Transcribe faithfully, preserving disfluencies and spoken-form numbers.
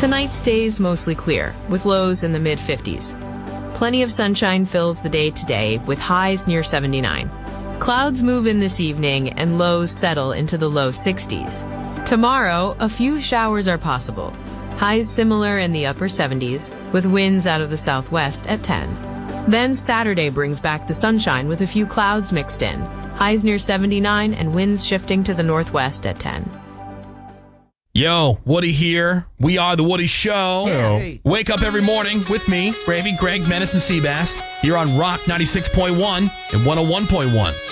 Tonight stays mostly clear, with lows in the mid fifties. Plenty of sunshine fills the day today, with highs near seventy-nine. Clouds move in this evening, and lows settle into the low sixties. Tomorrow, a few showers are possible. Highs similar in the upper seventies, with winds out of the southwest at ten. Then Saturday brings back the sunshine with a few clouds mixed in. Highs near seventy-nine and winds shifting to the northwest at ten. Yo, Woody here. We are The Woody Show. Hey. Wake up every morning with me, Gravy, Greg, Menace, and Seabass. Here on Rock ninety-six point one and one oh one point one.